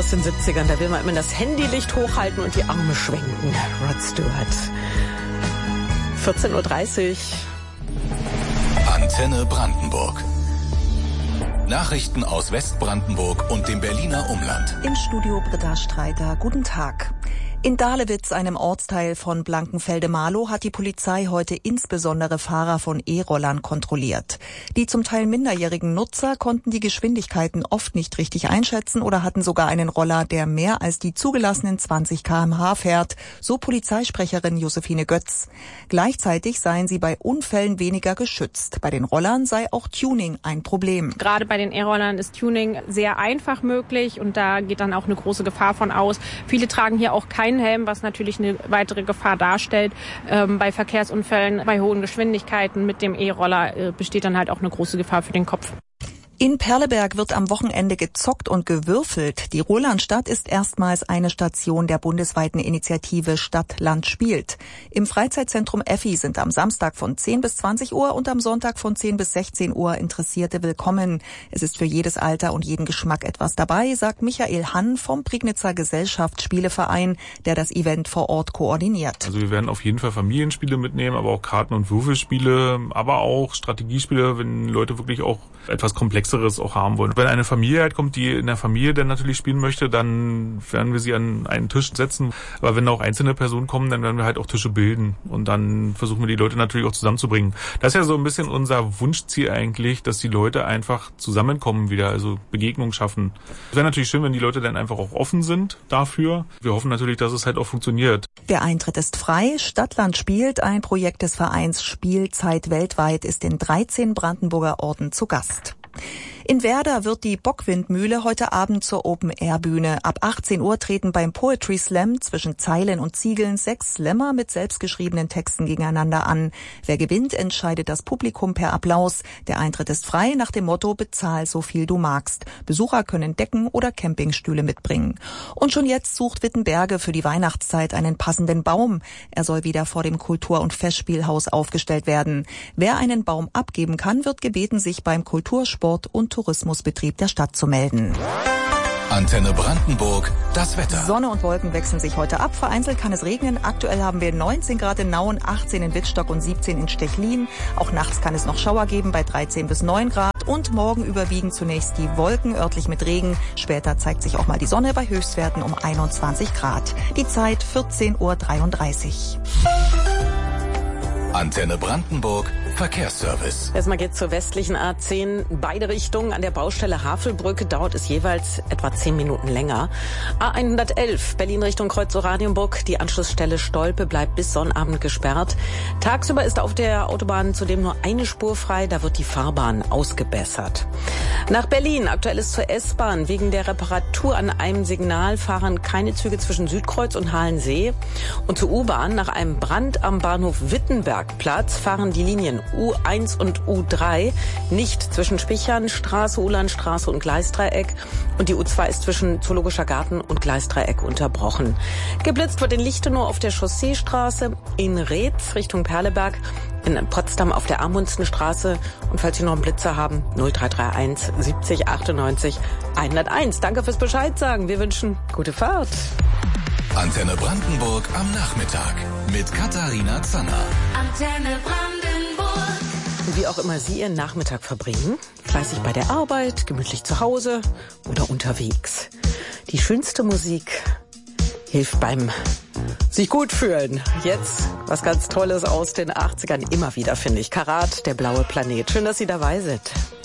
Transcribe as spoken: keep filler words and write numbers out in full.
aus den siebzigern. Da will man immer das Handylicht hochhalten und die Arme schwenken. Rod Stewart. vierzehn Uhr dreißig. Antenne Brandenburg. Nachrichten aus Westbrandenburg und dem Berliner Umland. Im Studio Britta Streiter. Guten Tag. In Dahlewitz, einem Ortsteil von Blankenfelde-Marlow, hat die Polizei heute insbesondere Fahrer von E-Rollern kontrolliert. Die zum Teil minderjährigen Nutzer konnten die Geschwindigkeiten oft nicht richtig einschätzen oder hatten sogar einen Roller, der mehr als die zugelassenen zwanzig Kilometer pro Stunde fährt, so Polizeisprecherin Josephine Götz. Gleichzeitig seien sie bei Unfällen weniger geschützt. Bei den Rollern sei auch Tuning ein Problem. Gerade bei den E-Rollern ist Tuning sehr einfach möglich und da geht dann auch eine große Gefahr von aus. Viele tragen hier auch keinen Helm, was natürlich eine weitere Gefahr darstellt. Ähm, bei Verkehrsunfällen, bei hohen Geschwindigkeiten mit dem E-Roller äh, besteht dann halt auch eine große Gefahr für den Kopf. In Perleberg wird am Wochenende gezockt und gewürfelt. Die Rolandstadt ist erstmals eine Station der bundesweiten Initiative Stadt, Land, spielt. Im Freizeitzentrum Effi sind am Samstag von zehn bis zwanzig Uhr und am Sonntag von zehn bis sechzehn Uhr Interessierte willkommen. Es ist für jedes Alter und jeden Geschmack etwas dabei, sagt Michael Hann vom Prignitzer Gesellschaftsspieleverein, der das Event vor Ort koordiniert. Also wir werden auf jeden Fall Familienspiele mitnehmen, aber auch Karten- und Würfelspiele, aber auch Strategiespiele, wenn Leute wirklich auch etwas Komplexeres auch haben wollen. Wenn eine Familie halt kommt, die in der Familie dann natürlich spielen möchte, dann werden wir sie an einen Tisch setzen. Aber wenn auch einzelne Personen kommen, dann werden wir halt auch Tische bilden. Und dann versuchen wir die Leute natürlich auch zusammenzubringen. Das ist ja so ein bisschen unser Wunschziel eigentlich, dass die Leute einfach zusammenkommen wieder, also Begegnungen schaffen. Es wäre natürlich schön, wenn die Leute dann einfach auch offen sind dafür. Wir hoffen natürlich, dass es halt auch funktioniert. Der Eintritt ist frei. Stadtland spielt, ein Projekt des Vereins Spielzeit weltweit, ist in dreizehn Brandenburger Orten zu Gast. In Werder wird die Bockwindmühle heute Abend zur Open-Air-Bühne. Ab achtzehn Uhr treten beim Poetry Slam zwischen Zeilen und Ziegeln sechs Slammer mit selbstgeschriebenen Texten gegeneinander an. Wer gewinnt, entscheidet das Publikum per Applaus. Der Eintritt ist frei nach dem Motto „Bezahl so viel du magst". Besucher können Decken oder Campingstühle mitbringen. Und schon jetzt sucht Wittenberge für die Weihnachtszeit einen passenden Baum. Er soll wieder vor dem Kultur- und Festspielhaus aufgestellt werden. Wer einen Baum abgeben kann, wird gebeten, sich beim Kultursport- und Tourismusbetrieb der Stadt zu melden. Antenne Brandenburg, das Wetter. Sonne und Wolken wechseln sich heute ab. Vereinzelt kann es regnen. Aktuell haben wir neunzehn Grad in Nauen, achtzehn in Wittstock und siebzehn in Stechlin. Auch nachts kann es noch Schauer geben bei dreizehn bis neun Grad. Und morgen überwiegen zunächst die Wolken, örtlich mit Regen. Später zeigt sich auch mal die Sonne bei Höchstwerten um einundzwanzig Grad. Die Zeit vierzehn Uhr dreiunddreißig. Antenne Brandenburg, Verkehrsservice. Erstmal geht's zur westlichen A zehn. Beide Richtungen an der Baustelle Havelbrücke dauert es jeweils etwa zehn Minuten länger. A hundertelf, Berlin Richtung Kreuz Oranienburg. Die Anschlussstelle Stolpe bleibt bis Sonnabend gesperrt. Tagsüber ist auf der Autobahn zudem nur eine Spur frei. Da wird die Fahrbahn ausgebessert. Nach Berlin. Aktuell ist zur S-Bahn. Wegen der Reparatur an einem Signal fahren keine Züge zwischen Südkreuz und Halensee. Und zur U-Bahn. Nach einem Brand am Bahnhof Wittenbergplatz fahren die Linien U eins und U drei nicht zwischen Spichernstraße, Ulandstraße und Gleisdreieck. Und die U zwei ist zwischen Zoologischer Garten und Gleisdreieck unterbrochen. Geblitzt wird in Lichtenau auf der Chausseestraße, in Reetz Richtung Perleberg, in Potsdam auf der Amundsenstraße. Und falls Sie noch einen Blitzer haben, null drei drei eins siebzig achtundneunzig hunderteins. Danke fürs Bescheid sagen. Wir wünschen gute Fahrt. Antenne Brandenburg am Nachmittag mit Katharina Zanner. Antenne Brandenburg. Wie auch immer Sie Ihren Nachmittag verbringen, fleißig bei der Arbeit, gemütlich zu Hause oder unterwegs. Die schönste Musik hilft beim sich gut fühlen. Jetzt was ganz Tolles aus den achtzigern. Immer wieder, finde ich. Karat, der blaue Planet. Schön, dass Sie dabei sind.